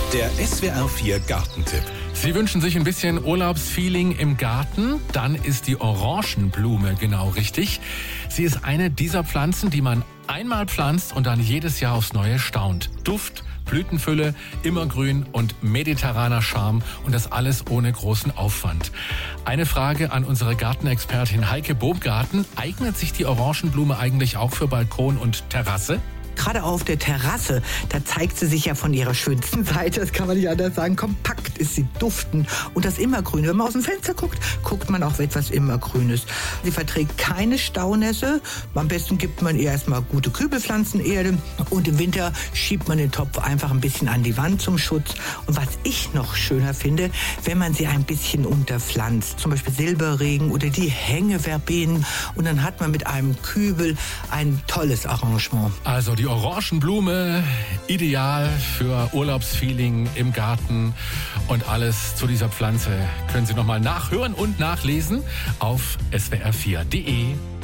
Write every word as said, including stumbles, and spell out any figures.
Der S W R vier Gartentipp. Sie wünschen sich ein bisschen Urlaubsfeeling im Garten? Dann ist die Orangenblume genau richtig. Sie ist eine dieser Pflanzen, die man einmal pflanzt und dann jedes Jahr aufs Neue staunt. Duft, Blütenfülle, immergrün und mediterraner Charme und das alles ohne großen Aufwand. Eine Frage an unsere Gartenexpertin Heike Baumgarten. Eignet sich die Orangenblume eigentlich auch für Balkon und Terrasse? Gerade auf der Terrasse, da zeigt sie sich ja von ihrer schönsten Seite, das kann man nicht anders sagen. Kompakt ist sie, duftend und das Immergrün. Wenn man aus dem Fenster guckt, guckt man auf etwas Immergrünes. Sie verträgt keine Staunässe. Am besten gibt man ihr erstmal gute Kübelpflanzenerde und im Winter schiebt man den Topf einfach ein bisschen an die Wand zum Schutz. Und was ich noch schöner finde, wenn man sie ein bisschen unterpflanzt, zum Beispiel Silberregen oder die Hängeverbenen, und dann hat man mit einem Kübel ein tolles Arrangement. Also die Orangenblume, ideal für Urlaubsfeeling im Garten, und alles zu dieser Pflanze können Sie nochmal nachhören und nachlesen auf S W R vier Punkt de.